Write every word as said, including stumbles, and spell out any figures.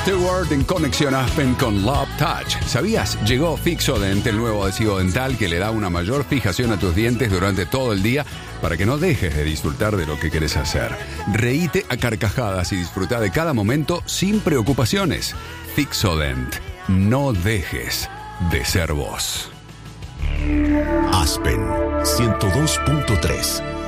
Stewart en Conexión Aspen con Love Touch. ¿Sabías? Llegó Fixodent, el nuevo adhesivo dental que le da una mayor fijación a tus dientes durante todo el día para que no dejes de disfrutar de lo que querés hacer. Reíte a carcajadas y disfruta de cada momento sin preocupaciones. Fixodent. No dejes de ser vos. Aspen ciento dos punto tres.